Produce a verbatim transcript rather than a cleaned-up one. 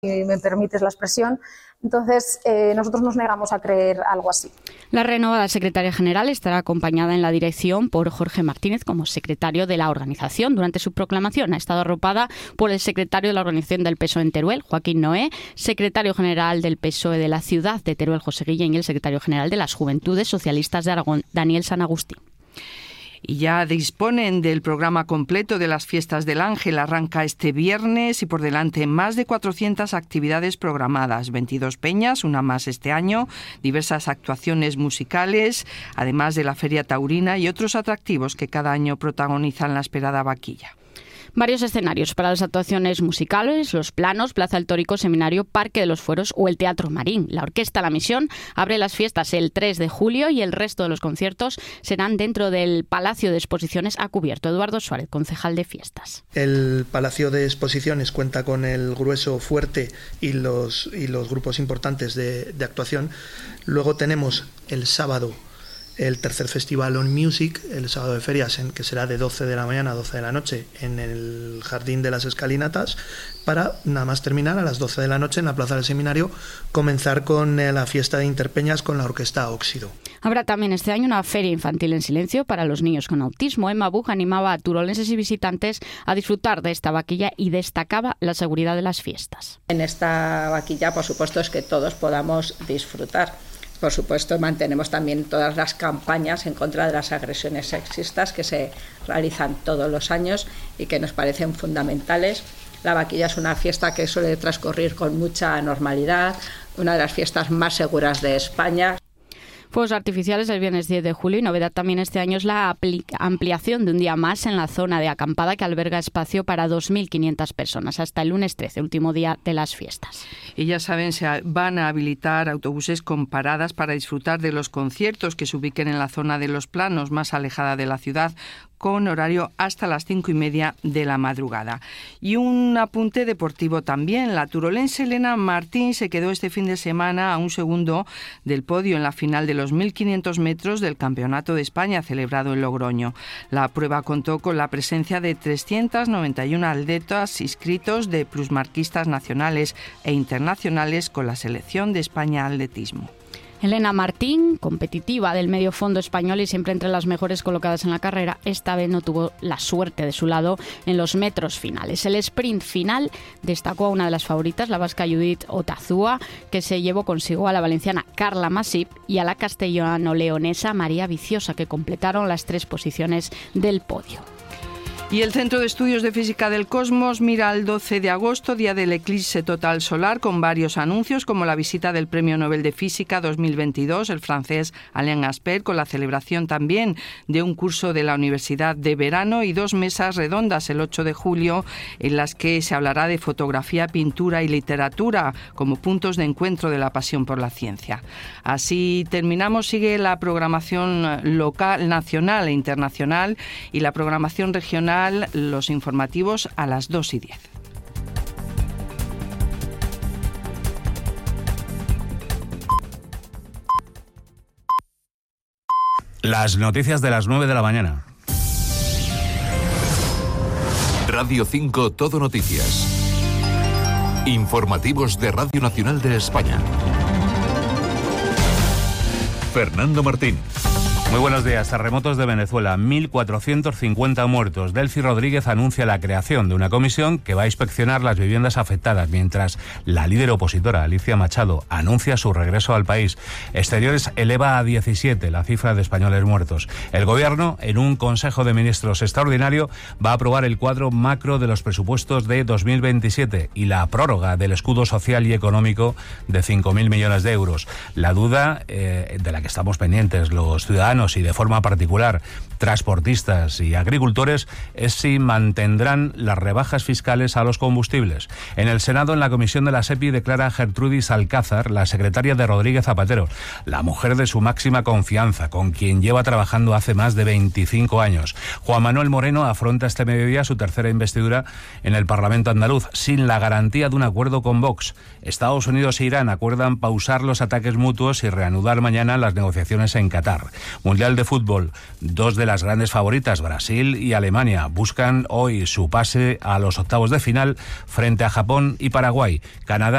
si me permites la expresión. Entonces, eh, nosotros nos negamos a creer algo así. La renovada secretaria general estará acompañada en la dirección por Jorge Martínez como secretario de la organización. Durante su proclamación ha estado arropada por el secretario de la organización del P S O E en Teruel, Joaquín Noé, secretario general del P S O E de la ciudad de Teruel, José Guillén, y el secretario general de las Juventudes Socialistas de Aragón, Daniel San Agustín. Y ya disponen del programa completo de las Fiestas del Ángel. Arranca este viernes y por delante más de cuatrocientas actividades programadas, veintidós peñas, una más este año, diversas actuaciones musicales, además de la Feria Taurina y otros atractivos que cada año protagonizan la esperada vaquilla. Varios escenarios para las actuaciones musicales, los planos, Plaza del Tórico, Seminario, Parque de los Fueros o el Teatro Marín. La Orquesta La Misión abre las fiestas el tres de julio y el resto de los conciertos serán dentro del Palacio de Exposiciones a cubierto. Eduardo Suárez, concejal de fiestas. El Palacio de Exposiciones cuenta con el grueso fuerte y los, y los grupos importantes de, de actuación. Luego tenemos el sábado el tercer Festival On Music, el sábado de ferias, en que será de doce de la mañana a doce de la noche en el Jardín de las Escalinatas, para nada más terminar a las doce de la noche en la Plaza del Seminario, comenzar con la fiesta de Interpeñas con la Orquesta Óxido. Habrá también este año una feria infantil en silencio para los niños con autismo. Emma Buch animaba a turolenses y visitantes a disfrutar de esta vaquilla y destacaba la seguridad de las fiestas. En esta vaquilla, por supuesto, es que todos podamos disfrutar. Por supuesto, mantenemos también todas las campañas en contra de las agresiones sexistas que se realizan todos los años y que nos parecen fundamentales. La vaquilla es una fiesta que suele transcurrir con mucha normalidad, una de las fiestas más seguras de España. Fuegos artificiales el viernes diez de julio y novedad también este año es la ampliación de un día más en la zona de acampada que alberga espacio para dos mil quinientas personas hasta el lunes trece, último día de las fiestas. Y ya saben, se van a habilitar autobuses con paradas para disfrutar de los conciertos que se ubiquen en la zona de Los Planos, más alejada de la ciudad, con horario hasta las cinco y media de la madrugada. Y un apunte deportivo también. La turolense Elena Martín se quedó este fin de semana a un segundo del podio en la final de los mil quinientos metros del Campeonato de España celebrado en Logroño. La prueba contó con la presencia de trescientos noventa y uno atletas inscritos de plusmarquistas nacionales e internacionales con la selección de España atletismo. Elena Martín, competitiva del medio fondo español y siempre entre las mejores colocadas en la carrera, esta vez no tuvo la suerte de su lado en los metros finales. El sprint final destacó a una de las favoritas, la vasca Judith Otazúa, que se llevó consigo a la valenciana Carla Masip y a la castellano-leonesa María Viciosa, que completaron las tres posiciones del podio. Y el Centro de Estudios de Física del Cosmos mira al doce de agosto, día del eclipse total solar, con varios anuncios como la visita del Premio Nobel de Física dos mil veintidós, el francés Alain Aspect, con la celebración también de un curso de la Universidad de verano y dos mesas redondas el ocho de julio en las que se hablará de fotografía, pintura y literatura como puntos de encuentro de la pasión por la ciencia. Así terminamos. Sigue la programación local, nacional e internacional y la programación regional, los informativos a las dos y diez. Las noticias de las nueve de la mañana. Radio cinco Todo Noticias. Informativos de Radio Nacional de España. Fernando Martín. Muy buenos días. Terremotos de Venezuela, mil cuatrocientos cincuenta muertos. Delcy Rodríguez anuncia la creación de una comisión que va a inspeccionar las viviendas afectadas, mientras la líder opositora, Alicia Machado, anuncia su regreso al país. Exteriores eleva a diecisiete la cifra de españoles muertos. El Gobierno, en un Consejo de Ministros extraordinario, va a aprobar el cuadro macro de los presupuestos de dos mil veintisiete y la prórroga del escudo social y económico de cinco mil millones de euros. La duda eh, de la que estamos pendientes los ciudadanos y de forma particular transportistas y agricultores es si mantendrán las rebajas fiscales a los combustibles. En el Senado, en la comisión de la SEPI, declara Gertrudis Alcázar, la secretaria de Rodríguez Zapatero, la mujer de su máxima confianza, con quien lleva trabajando hace más de veinticinco años. Juan Manuel Moreno afronta este mediodía su tercera investidura en el Parlamento andaluz, sin la garantía de un acuerdo con Vox. Estados Unidos e Irán acuerdan pausar los ataques mutuos y reanudar mañana las negociaciones en Qatar. Mundial de fútbol. Dos de las grandes favoritas, Brasil y Alemania, buscan hoy su pase a los octavos de final frente a Japón y Paraguay. Canadá